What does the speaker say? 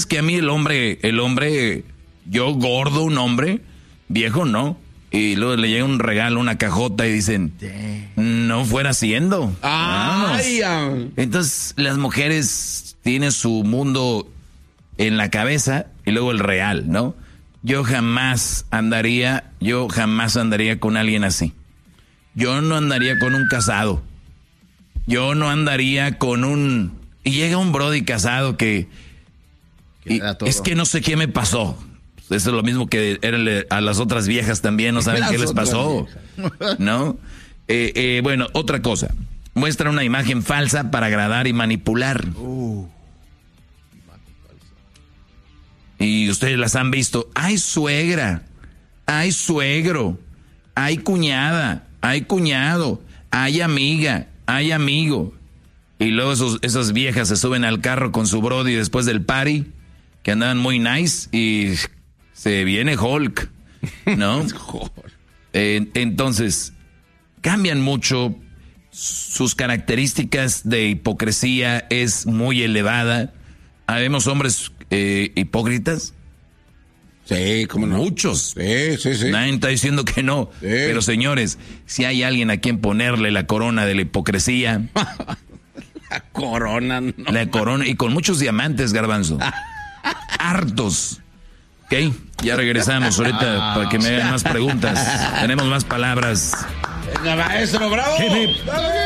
que a mí el hombre, yo gordo, un hombre, viejo, no. Y luego le llega un regalo, una cajota y dicen, no fuera siendo. Entonces las mujeres tienen su mundo en la cabeza y luego el real, ¿no? Yo jamás andaría con alguien así. Yo no andaría con un casado. Yo no andaría con un... Y llega un brody casado que es que no sé qué me pasó. Eso es lo mismo que a las otras viejas también, no saben qué les pasó, ¿no? Bueno, otra cosa. Muestra una imagen falsa para agradar y manipular. Y ustedes las han visto. ¡Ay, suegra! ¡Ay, suegro! ¡Ay, cuñada! ¡Ay, cuñado! ¡Ay, amiga! ¡Ay, amigo! Y luego esas viejas se suben al carro con su brody después del party, que andaban muy nice, y se viene Hulk, ¿no? Entonces, cambian mucho. Sus características de hipocresía es muy elevada. Habemos hombres hipócritas. Sí, como no. Muchos. Sí. Nadie está diciendo que no. Sí. Pero señores, si hay alguien a quien ponerle la corona de la hipocresía. La corona, no. La corona, y con muchos diamantes, Garbanzo. Hartos. Ok, ya regresamos ahorita para que me hagan más preguntas. Tenemos más palabras. Venga, maestro, bravo.